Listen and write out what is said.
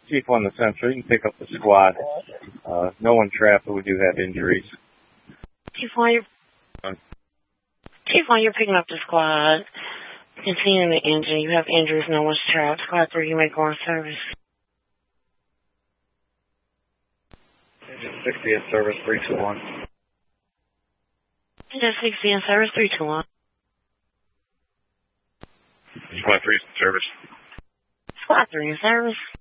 Chief on the Central. You can pick up the squad. No one trapped, but we do have injuries. Chief, while you're picking up the squad, continuing the engine, you have injuries, no one's trapped. Squad 3, you may go on service. Engine 60 in service, 321. Engine 60 in service, 321. Squad 3 in service. Squad 3 in service.